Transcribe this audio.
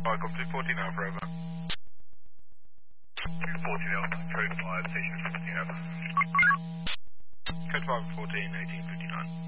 5, copy 14 Alpha, over. 14 Alpha, code 5, station 15 Alpha. Code 5, 14, 1859.